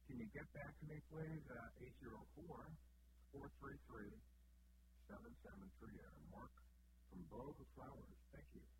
Can you get back to me, please? 804-433-7730. Mark from Bogue Flowers. Thank you.